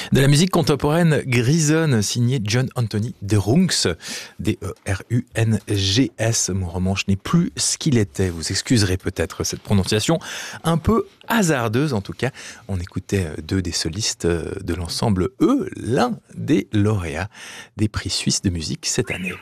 De la musique contemporaine grisonne, signée John Anthony Derungs, D-E-R-U-N-G-S. Mon romanche n'est plus ce qu'il était. Vous excuserez peut-être cette prononciation un peu hasardeuse. En tout cas, on écoutait deux des solistes de l'ensemble l'un des lauréats des prix suisses de musique cette année.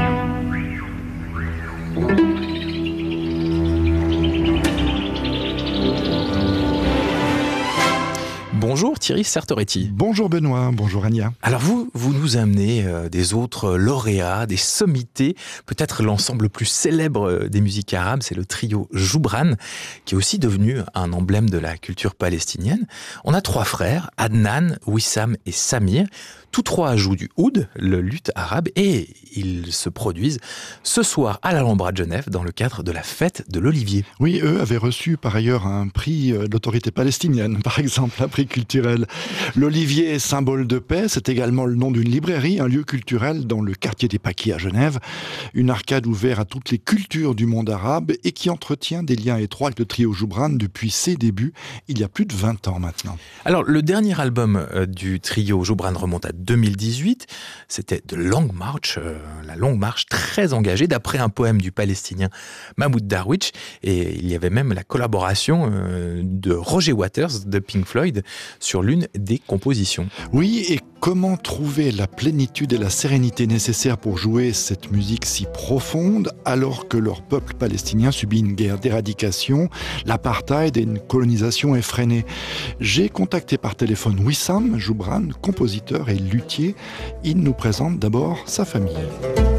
Bonjour Thierry Sartoretti. Bonjour Benoît, bonjour Ania. Alors vous nous amenez des autres lauréats, des sommités, peut-être l'ensemble le plus célèbre des musiques arabes, c'est le trio Joubran, qui est aussi devenu un emblème de la culture palestinienne. On a trois frères, Adnan, Wissam et Samir. Tous trois jouent du oud, le luth arabe, et ils se produisent ce soir à l'Alhambra de Genève dans le cadre de la fête de l'Olivier. Oui, eux avaient reçu par ailleurs un prix d'autorité palestinienne, par exemple, un prix culturel. L'Olivier, symbole de paix, c'est également le nom d'une librairie, un lieu culturel dans le quartier des Paquis à Genève. Une arcade ouverte à toutes les cultures du monde arabe et qui entretient des liens étroits avec le trio Joubran depuis ses débuts, il y a plus de 20 ans maintenant. Alors, le dernier album du trio Joubran remonte à 2018, c'était The Long March, la longue marche très engagée, d'après un poème du Palestinien Mahmoud Darwish, et il y avait même la collaboration de Roger Waters de Pink Floyd sur l'une des compositions. Oui, et comment trouver la plénitude et la sérénité nécessaires pour jouer cette musique si profonde alors que leur peuple palestinien subit une guerre d'éradication, l'apartheid et une colonisation effrénée. J'ai contacté par téléphone Wissam Joubran, compositeur et luthier. Il nous présente d'abord sa famille.